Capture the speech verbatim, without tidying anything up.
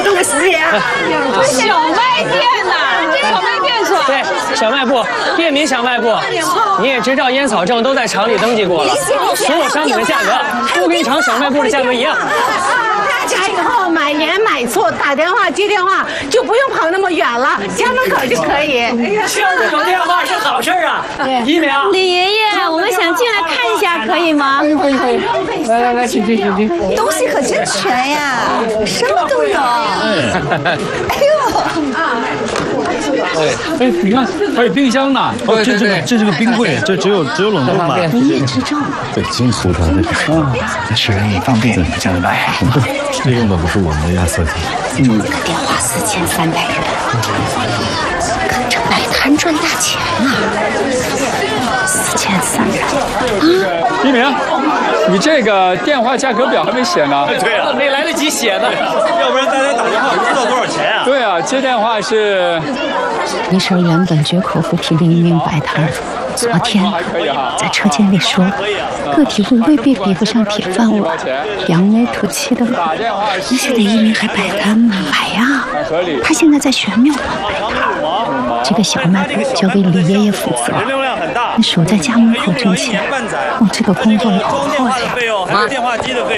东西呀？ 小卖店呐，小卖店是吧？ 对，小卖部，便民小卖部。你也知道烟草证都在厂里登记过了，所有商品的价格都跟厂小卖部的价格一样。 大家以后买盐买醋打电话接电话就不用跑那么远了，家门口就可以。 这样有电话是好事啊！一鸣， 李爷爷，我们想进来看一下，可以吗？ 可以可以可以，来来来，请进请进。 东西可真全呀，什么都有。哎呦， 哎哎，你看还有冰箱呢。哦，这是个这是个冰柜，这只有只有冷冻吧？ 营业执照。 对，金属的那个啊，取人也方便，这样买。这用的不是我们的压缩机。 嗯，个电话四千三百元，跟着摆摊赚大钱啊！四千三百啊！ 一鸣，你这个电话价格表还没写呢。 对啊，没来得及写呢， 要不然大家打电话不知道多少钱啊？ 对啊，接电话是。 那时候原本绝口不提另一名摆摊儿，昨天在车间里说，个体户未必比不上铁饭碗，扬眉吐气的很。那现在一鸣还摆摊吗？摆呀！他现在在玄庙馆摆摊，这个小卖部交给李爷爷负责，你守在家门口挣钱。哦，这个工作好好呀！ 电话机的费用，还有电话机的费用。